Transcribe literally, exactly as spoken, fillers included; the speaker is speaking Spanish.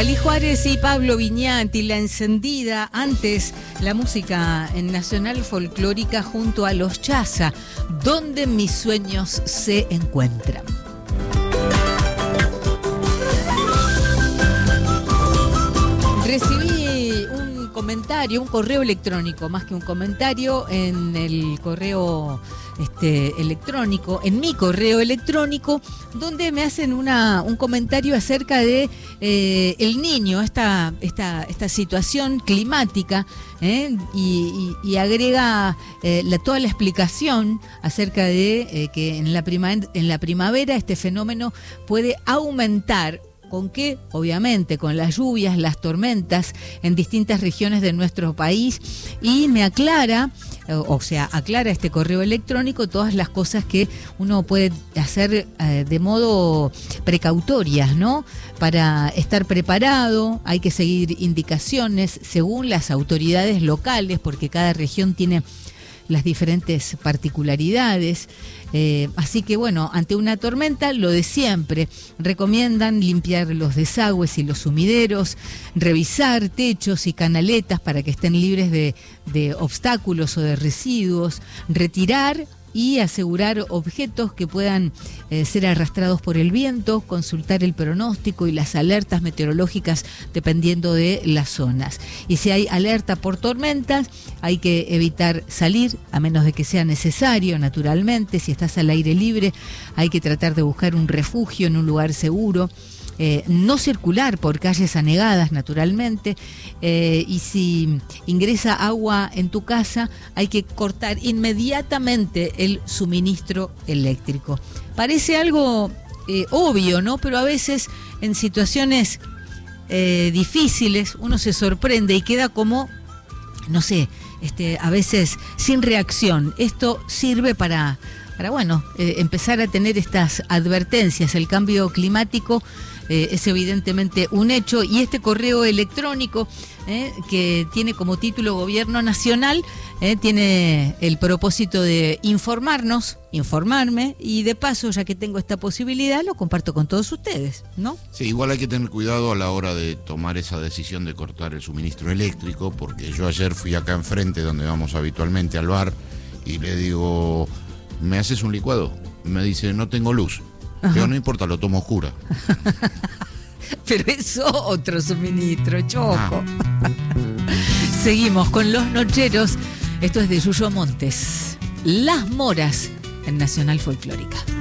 Magalí Juárez y Pablo Viñati, La Encendida. Antes, la música en Nacional Folclórica junto a Los Chaza, donde mis sueños se encuentran. Recibí un comentario, un correo electrónico, más que un comentario, en el correo este, electrónico, en mi correo electrónico, donde me hacen una, un comentario acerca de eh, el niño, esta, esta, esta situación climática, ¿eh? y, y, y agrega eh, la, toda la explicación acerca de eh, que en la, prima, en la primavera este fenómeno puede aumentar. ¿Con qué? Obviamente, con las lluvias, las tormentas en distintas regiones de nuestro país, y me aclara, o sea, aclara este correo electrónico todas las cosas que uno puede hacer eh, de modo precautorias, ¿no? Para estar preparado, hay que seguir indicaciones según las autoridades locales, porque cada región tiene las diferentes particularidades. Eh, así que bueno, ante una tormenta, lo de siempre, recomiendan limpiar los desagües y los sumideros, revisar techos y canaletas para que estén libres de, de obstáculos o de residuos, retirar y asegurar objetos que puedan eh, ser arrastrados por el viento, consultar el pronóstico y las alertas meteorológicas dependiendo de las zonas. Y si hay alerta por tormentas, hay que evitar salir, a menos de que sea necesario, naturalmente. Si estás al aire libre, hay que tratar de buscar un refugio en un lugar seguro. Eh, no circular por calles anegadas, naturalmente, eh, y si ingresa agua en tu casa, hay que cortar inmediatamente el suministro eléctrico. Parece algo eh, obvio, ¿no? Pero a veces en situaciones eh, difíciles uno se sorprende y queda como, no sé, este, a veces sin reacción. Esto sirve para, para bueno, eh, empezar a tener estas advertencias. El cambio climático Eh, es evidentemente un hecho, y este correo electrónico eh, que tiene como título Gobierno Nacional eh, tiene el propósito de informarnos, informarme, y de paso, ya que tengo esta posibilidad, lo comparto con todos ustedes, ¿no? Sí, igual hay que tener cuidado a la hora de tomar esa decisión de cortar el suministro eléctrico, porque yo ayer fui acá enfrente, donde vamos habitualmente al bar, y le digo, ¿me haces un licuado? Me dice, no tengo luz. Pero no importa, lo tomo oscura. Pero es otro suministro, Choco. Ah. Seguimos con Los Nocheros. Esto es de Yuyo Montes. Las Moras en Nacional Folclórica.